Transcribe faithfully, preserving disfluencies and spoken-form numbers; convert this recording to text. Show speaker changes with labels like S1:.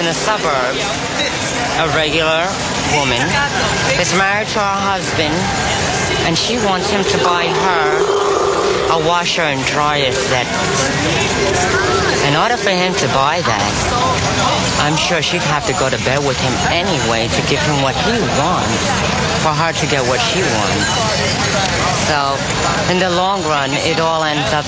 S1: the suburbs, a regular woman is married to her husband, and she wants him to buy her a washer and dryer set. In order for him to buy that, I'm sure she'd have to go to bed with him anyway to give him what he wants, for her to get what she wants. So, in the long run, it all ends up